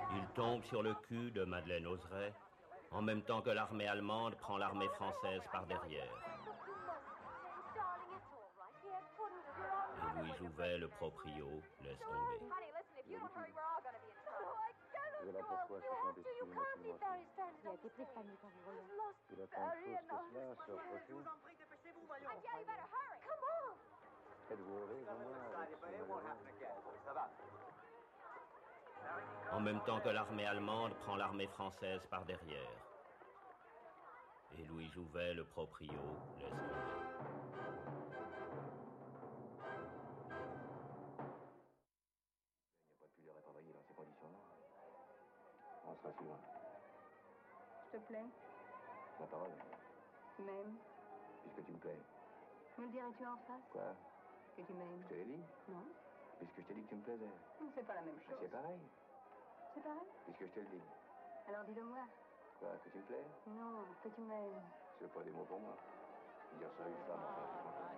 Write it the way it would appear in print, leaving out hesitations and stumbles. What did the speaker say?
Il tombe sur le cul de Madeleine Oseret, en même temps que l'armée allemande prend l'armée française par derrière. Et Louis Jouvet, le proprio, laisse tomber. Voilà pourquoi ce sont des signes Il a été pris de panique en vous voyant. Il a tant de choses que cela, sœur Sophie. Êtes-vous heureuse au moins avec ce malheureux? En même temps que l'armée allemande prend l'armée française par derrière. Et Louis Jouvet, le proprio, laisse tomber. Il n'y a pas de pudeur à travailler dans ces conditions-là. On sera suivant. Je te plais? Ma parole, Tu m'aimes? puisque tu me plais. Me le dirais-tu en face? Quoi? Que tu m'aimes? Je te l'ai dit? Non. Puisque je t'ai dit que tu me plaisais. C'est pas la même chose. C'est pareil, C'est pareil? puisque je te le dis. Alors dis-le-moi. Quoi, que tu me plais? Non, que tu m'aimes. C'est pas des mots pour moi. Dire ça à une femme, enfin, c'est